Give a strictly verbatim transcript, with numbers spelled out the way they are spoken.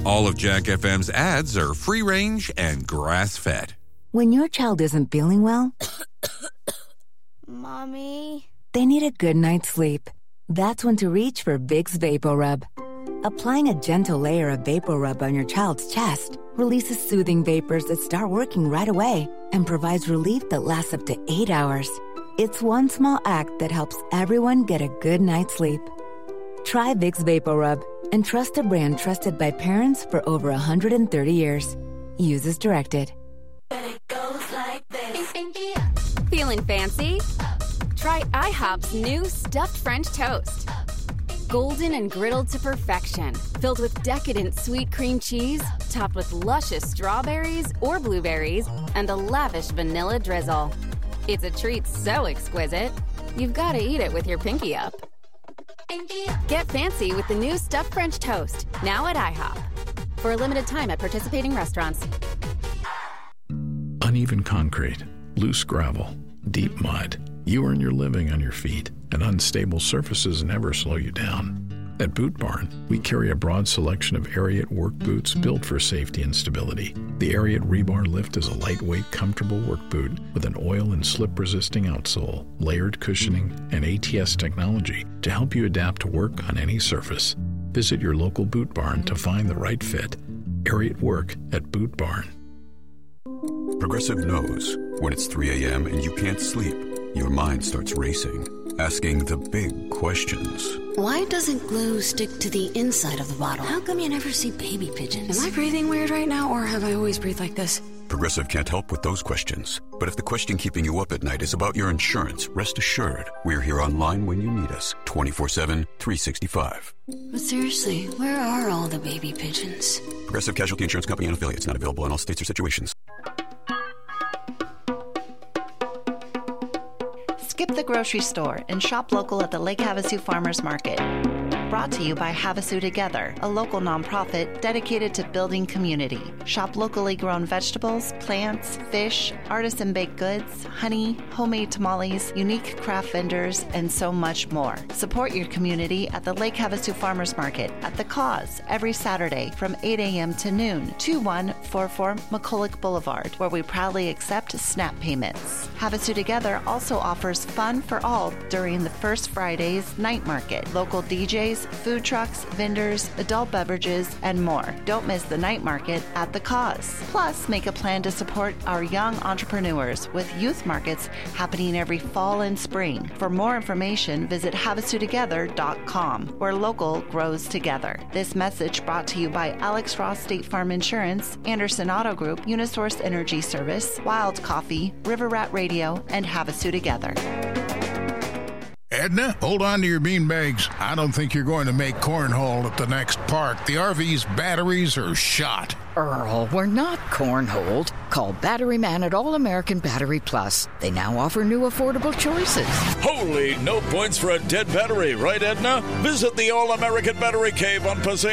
All of Jack F M's ads are free-range and grass-fed. When your child isn't feeling well, Mommy? They need a good night's sleep. That's when to reach for Vicks VapoRub. Applying a gentle layer of VapoRub on your child's chest releases soothing vapors that start working right away and provides relief that lasts up to eight hours. It's one small act that helps everyone get a good night's sleep. Try Vicks VapoRub and trust a brand trusted by parents for over one hundred thirty years. Use as directed. It goes like this. Feeling fancy? Try IHOP's new stuffed French toast. Golden and griddled to perfection, filled with decadent sweet cream cheese, topped with luscious strawberries or blueberries, and a lavish vanilla drizzle. It's a treat so exquisite, you've got to eat it with your pinky up. Get fancy with the new stuffed French toast, now at IHOP. For a limited time at participating restaurants. Uneven concrete, loose gravel, deep mud. You earn your living on your feet, and unstable surfaces never slow you down. At Boot Barn, we carry a broad selection of Ariat work boots built for safety and stability. The Ariat Rebar Lift is a lightweight, comfortable work boot with an oil and slip-resisting outsole, layered cushioning, and A T S technology to help you adapt to work on any surface. Visit your local Boot Barn to find the right fit. Ariat Work at Boot Barn. Progressive knows when it's three a.m. and you can't sleep, your mind starts racing, asking the big questions. Why doesn't glue stick to the inside of the bottle? How come you never see baby pigeons? Am I breathing weird right now, or have I always breathed like this? Progressive can't help with those questions. But if the question keeping you up at night is about your insurance, rest assured, we're here online when you need us, twenty-four seven, three sixty-five. But seriously, where are all the baby pigeons? Progressive Casualty Insurance Company and affiliates, not available in all states or situations. Skip the grocery store and shop local at the Lake Havasu Farmers Market. Brought to you by Havasu Together, a local nonprofit dedicated to building community. Shop locally grown vegetables, plants, fish, artisan baked goods, honey, homemade tamales, unique craft vendors, and so much more. Support your community at the Lake Havasu Farmers Market at The Cause every Saturday from eight a.m. to noon, two one four four McCulloch Boulevard, where we proudly accept SNAP payments. Havasu Together also offers fun for all during the First Friday's night market. Local D Js, food trucks, vendors, adult beverages, and more. Don't miss the night market at The Cause. Plus, make a plan to support our young entrepreneurs with youth markets happening every fall and spring. For more information, visit Havasu Together dot com, where local grows together. This message brought to you by Alex Ross State Farm Insurance, Anderson Auto Group, Unisource Energy Service, Wild Coffee, River Rat Radio, and Havasu Together. Edna, hold on to your beanbags. I don't think you're going to make cornhole at the next park. The R V's batteries are shot. Earl, we're not cornholed. Call Battery Man at All American Battery Plus. They now offer new affordable choices. Holy, no points for a dead battery, right, Edna? Visit the All American Battery Cave on Passaic